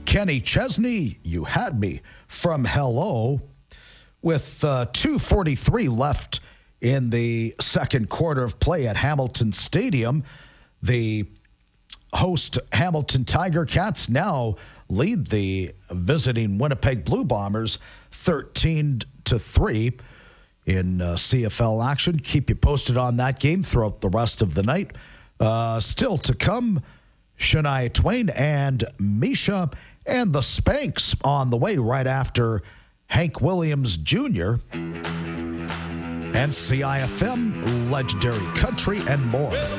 Kenny Chesney, You Had Me from Hello. With 2:43 left in the second quarter of play at Hamilton Stadium, the host Hamilton Tiger Cats now lead the visiting Winnipeg Blue Bombers 13-3 in CFL action. Keep you posted on that game throughout the rest of the night. Still to come, Shania Twain and Misha and the Spanks on the way right after Hank Williams Jr. and CIFM, Legendary Country, and more.